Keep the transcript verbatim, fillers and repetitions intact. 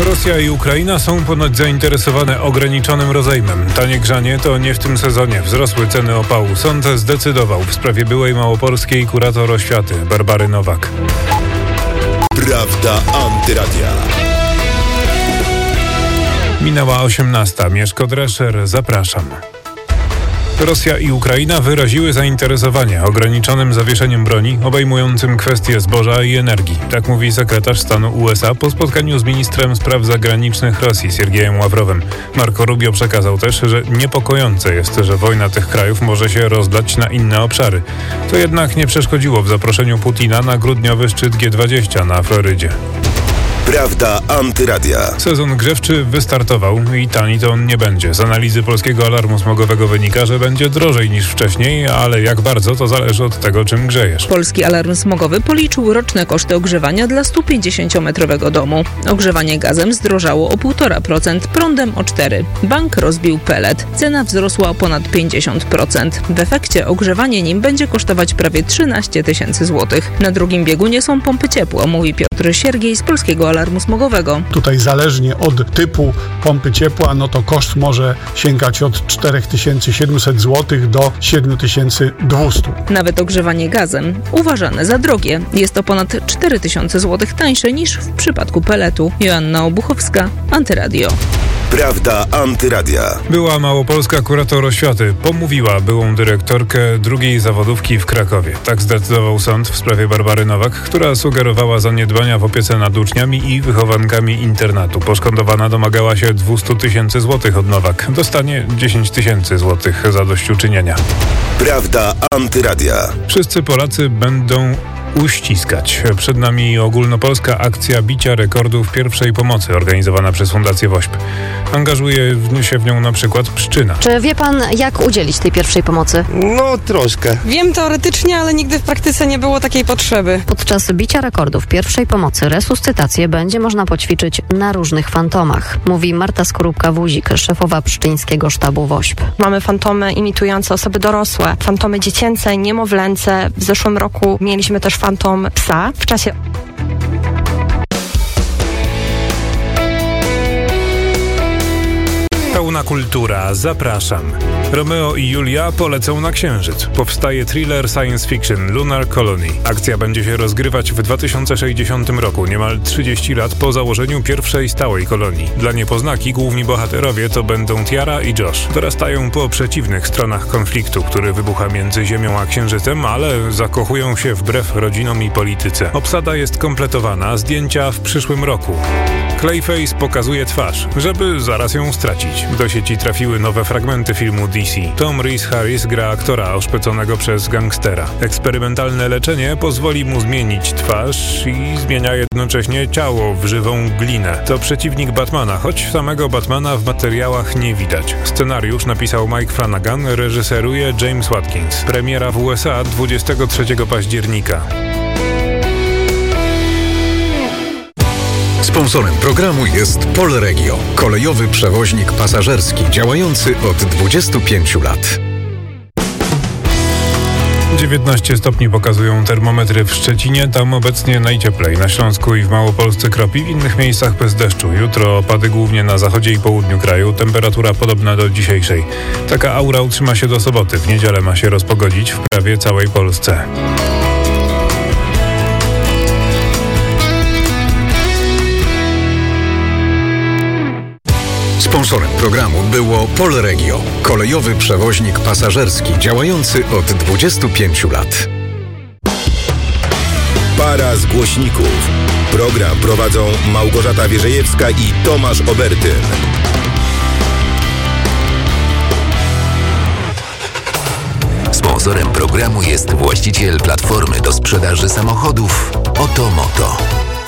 Rosja i Ukraina są ponoć zainteresowane ograniczonym rozejmem. Tanie grzanie to nie w tym sezonie. Wzrosły ceny opału. Sąd zdecydował w sprawie byłej małopolskiej kurator oświaty Barbary Nowak. Prawda Antyradia. Minęła osiemnasta. Mieszko Drescher, zapraszam. Rosja i Ukraina wyraziły zainteresowanie ograniczonym zawieszeniem broni obejmującym kwestie zboża i energii. Tak mówi sekretarz stanu U S A po spotkaniu z ministrem spraw zagranicznych Rosji Siergiejem Ławrowem. Marco Rubio przekazał też, że niepokojące jest, że wojna tych krajów może się rozdać na inne obszary. To jednak nie przeszkodziło w zaproszeniu Putina na grudniowy szczyt G dwadzieścia na Florydzie. Prawda Antyradia. Sezon grzewczy wystartował i tani to on nie będzie. Z analizy Polskiego Alarmu Smogowego wynika, że będzie drożej niż wcześniej, ale jak bardzo to zależy od tego, czym grzejesz. Polski Alarm Smogowy policzył roczne koszty ogrzewania dla stu pięćdziesięciometrowego domu. Ogrzewanie gazem zdrożało o półtora procent, prądem o cztery procent. Bank rozbił pelet. Cena wzrosła o ponad pięćdziesiąt procent. W efekcie ogrzewanie nim będzie kosztować prawie trzynaście tysięcy złotych. Na drugim biegunie są pompy ciepła, mówi Piotr Siergiej z Polskiego Alarmu Smogowego. Tutaj zależnie od typu pompy ciepła, no to koszt może sięgać od cztery tysiące siedemset złotych do siedem tysięcy dwieście. Nawet ogrzewanie gazem uważane za drogie. Jest to ponad cztery tysiące złotych tańsze niż w przypadku peletu. Joanna Obuchowska, Antyradio. Prawda Antyradia. Była małopolska kurator oświaty pomówiła byłą dyrektorkę drugiej zawodówki w Krakowie. Tak zdecydował sąd w sprawie Barbary Nowak, która sugerowała zaniedbania w opiece nad uczniami i wychowankami internatu. Poszkodowana domagała się dwieście tysięcy złotych od Nowak. Dostanie dziesięć tysięcy złotych zadośćuczynienia. Prawda Antyradia. Wszyscy Polacy będą uściskać. Przed nami ogólnopolska akcja bicia rekordów pierwszej pomocy organizowana przez Fundację WOŚP. Angażuje się w nią na przykład Pszczyna. Czy wie pan, jak udzielić tej pierwszej pomocy? No, troszkę. Wiem teoretycznie, ale nigdy w praktyce nie było takiej potrzeby. Podczas bicia rekordów pierwszej pomocy resuscytację będzie można poćwiczyć na różnych fantomach, mówi Marta Skorupka-Wuzik, szefowa pszczyńskiego sztabu WOŚP. Mamy fantomy imitujące osoby dorosłe, fantomy dziecięce, niemowlęce. W zeszłym roku mieliśmy też fantom psa. W czasie Pełna kultura, zapraszam. Romeo i Julia polecą na Księżyc. Powstaje thriller science fiction Lunar Colony. Akcja będzie się rozgrywać w dwa tysiące sześćdziesiątym roku, niemal trzydzieści lat po założeniu pierwszej stałej kolonii. Dla niepoznaki główni bohaterowie to będą Tiara i Josh. Dorastają po przeciwnych stronach konfliktu, który wybucha między Ziemią a Księżycem, ale zakochują się wbrew rodzinom i polityce. Obsada jest kompletowana, zdjęcia w przyszłym roku. Clayface pokazuje twarz, żeby zaraz ją stracić. Do sieci trafiły nowe fragmenty filmu D C. Tom Rhys Harris gra aktora oszpeconego przez gangstera. Eksperymentalne leczenie pozwoli mu zmienić twarz i zmienia jednocześnie ciało w żywą glinę. To przeciwnik Batmana, choć samego Batmana w materiałach nie widać. Scenariusz napisał Mike Flanagan, reżyseruje James Watkins. Premiera w U S A dwudziestego trzeciego października. Sponsorem programu jest Polregio, kolejowy przewoźnik pasażerski działający od dwudziestu pięciu lat. dziewiętnaście stopni pokazują termometry w Szczecinie, tam obecnie najcieplej. Na Śląsku i w Małopolsce kropi, w innych miejscach bez deszczu. Jutro opady głównie na zachodzie i południu kraju, temperatura podobna do dzisiejszej. Taka aura utrzyma się do soboty, w niedzielę ma się rozpogodzić w prawie całej Polsce. Sponsorem programu było Polregio, kolejowy przewoźnik pasażerski działający od dwudziestu pięciu lat. Para z głośników. Program prowadzą Małgorzata Wierzejewska i Tomasz Obertyn. Sponsorem programu jest właściciel platformy do sprzedaży samochodów Oto Moto.